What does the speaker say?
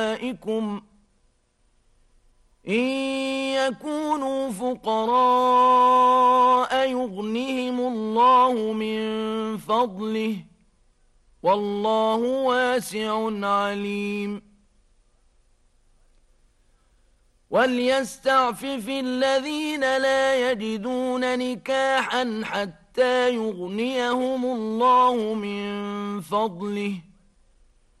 إن يكونوا فقراء يغنهم الله من فضله والله واسع عليم وليستعفف الذين لا يجدون نكاحا حتى يغنيهم الله من فضله